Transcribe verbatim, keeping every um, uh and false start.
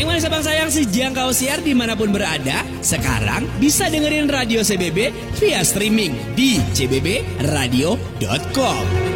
Geng Manis Sabang Sayang sejangkau siar dimanapun berada, sekarang bisa dengerin Radio C B B via streaming di c b b radio dot com.